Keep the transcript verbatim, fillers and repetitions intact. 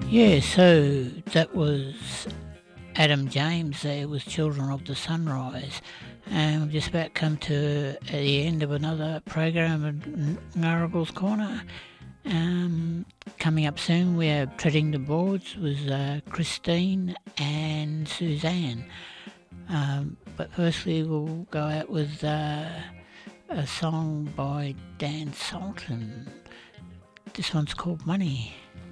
Yeah, so that was Adam James there with Children of the Sunrise. And we've just about come to the end of another program of Ngaragal's Corner. Um, coming up soon, we are Treading the Boards with uh, Christine and Suzanne. Um, but firstly, we'll go out with uh, a song by Dan Sultan. This one's called Money.